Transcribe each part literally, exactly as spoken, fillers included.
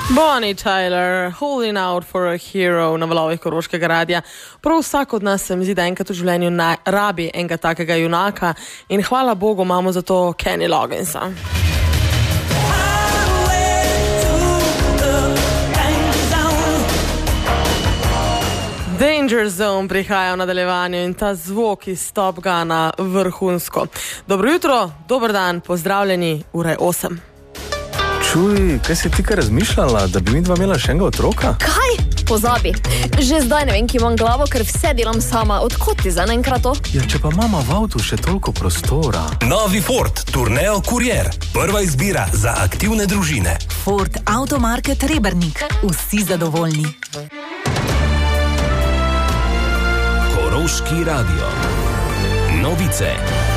Bonnie Tyler, Holding Out for a Hero na valovih Koroškega radia. Prav vsak od nas se mi zdi, da enkrat v življenju na, rabi enega takega junaka in hvala Bogu imamo za to Kenny Logginsa. Danger Zone prihaja v nadaljevanju in ta zvok iz Top Guna vrhunsko. Dobro jutro, dober dan, pozdravljeni, ura je osem. Čuj, kaj si ti kaj razmišljala, da bi mi dva imela še enega otroka? Kaj? Pozabi. Že zdaj ne vem, ki imam glavo, ker vse delam sama. Odkot ti za enkrat to? Ja, če pa mama v avtu še toliko prostora. Novi Ford Tourneo Courier. Prva izbira za aktivne družine. Ford Automarket Rebernik. Vsi zadovoljni. Koroški radio. Novice.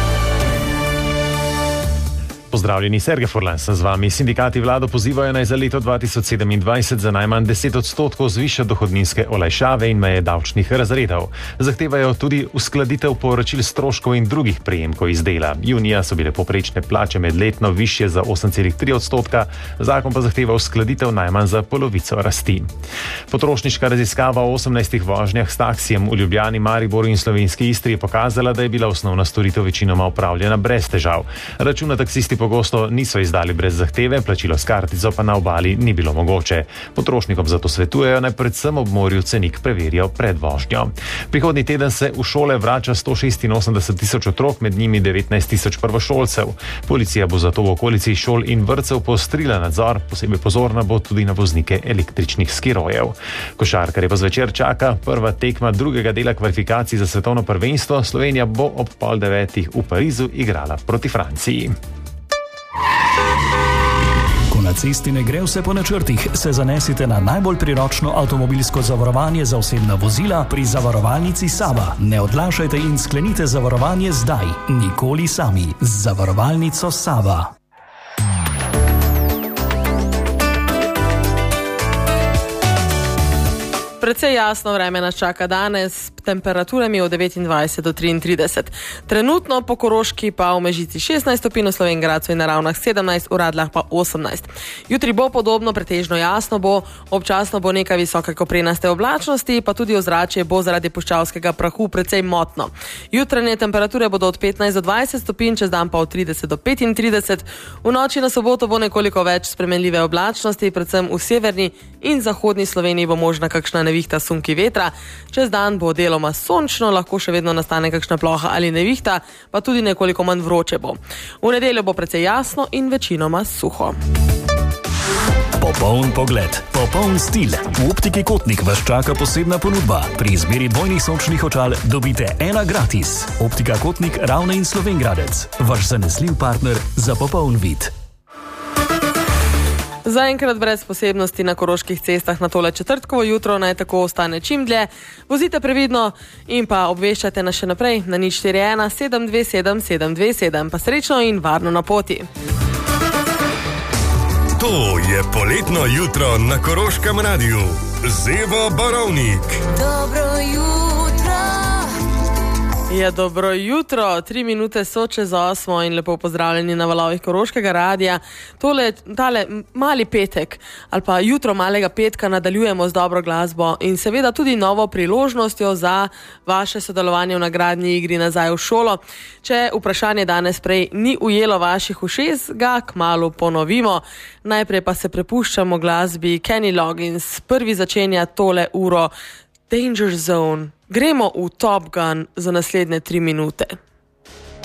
Pozdravljeni, Sergej Furlan sem z vami. Sindikati vlado pozivajo naj za leto dva tisoč sedemindvajset za najmanj deset odstotkov zviša dohodninske olajšave in meje davčnih razredov. Zahtevajo tudi uskladitev povračil stroškov in drugih prejemkov iz dela. Junija so bile povprečne plače medletno višje za osem celih tri odstotka, zakon pa zahteva uskladitev najmanj za polovico rasti. Potrošniška raziskava o osemnajstih vožnjah s taksijem v Ljubljani, Mariboru in Slovenski Istri je pokazala, da je bila osnovna storitev večinoma opravljena brez težav. Računa taksisti pogosto niso izdali brez zahteve, plačilo s kartico pa na obali ni bilo mogoče. Potrošnikom zato svetujejo, naj predvsem ob morju cenik preverijo pred vožnjo. Prihodnji teden se v šole vrača sto šestinosemdeset tisoč otrok, med njimi devetnajst tisoč prvošolcev. Policija bo zato v okolici šol in vrtcev poostrila nadzor, posebej pozorna bo tudi na voznike električnih skirojev. Košarkarje pa zvečer čaka prva tekma drugega dela kvalifikacij za svetovno prvenstvo. Slovenija bo ob pol devetih v Parizu igrala proti Franciji. Ko na cesti ne gre vse po načrtih, se zanesite na najbolj priročno avtomobilsko zavarovanje za osebna vozila pri zavarovalnici Sava. Ne odlašajte in sklenite zavarovanje zdaj. Nikoli sami. Z zavarovalnico Sava. Precej jasno vreme nas čaka danes, s temperaturami od devetindvajset do triintrideset. Trenutno po Koroški pa v Mežici šestnajst stopinj, v Slovenj Gradcu in na Ravnah sedemnajst, v Radljah pa osemnajst. Jutri bo podobno, pretežno jasno bo, občasno bo nekaj visoke koprenaste oblačnosti, pa tudi ozračje bo zaradi puščavskega prahu precej motno. Jutranje temperature bodo od petnajst do dvajset stopinj, čez dan pa od trideset do petintrideset. V noči na soboto bo nekoliko več spremenljive oblačnosti, predvsem v severni in zahodni Sloveniji bo možna kakšna nevihta sunki vetra. Čez dan bo deloma sončno, lahko še vedno nastane kakšna ploha ali nevihta, pa tudi nekoliko manj vroče bo. V nedeljo bo precej jasno in večinoma suho. Popoln pogled, popoln stil. V Optiki Kotnik vas čaka posebna ponudba. Pri izbiri dvojnih sončnih očal dobite ena gratis. Optika Kotnik, Ravne in Slovenj Gradec. Vaš zanesljiv partner za popoln vid. Zaenkrat brez posebnosti na koroških cestah na tole četrtkovo jutro, naj tako ostane čim dlje. Vozite previdno in pa obveščate nas še naprej na nič štiri ena sedem dve sedem sedem dve sedem. Pa srečno in varno na poti. To je poletno jutro na Koroškem radiju. Zeva Barovnik. Dobro jutro. Ja, dobro jutro, tri minute so čez osmo in lepo pozdravljeni na valovih Koroškega radia. Tole, tale mali petek ali pa jutro malega petka nadaljujemo z dobro glasbo in seveda tudi novo priložnostjo za vaše sodelovanje v nagradni igri Nazaj v šolo. Če vprašanje danes prej ni ujelo vaših ušes, ga kmalu ponovimo. Najprej pa se prepuščamo glasbi Kenny Loggins. Prvi začenja tole uro Danger Zone. Gremo v Top Gun za naslednje tri minute.